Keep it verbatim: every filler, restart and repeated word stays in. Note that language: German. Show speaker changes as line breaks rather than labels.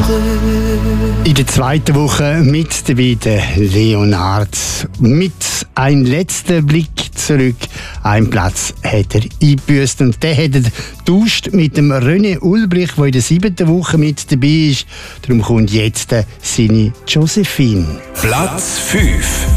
In der zweiten Woche mit dabei der Leonard. Mit einem letzten Blick zurück. Einen Platz hat er eingebüßt und den hat er getauscht mit dem René Ulbrich, der in der siebten Woche mit dabei ist. Darum kommt jetzt seine Josephine.
Platz fünf.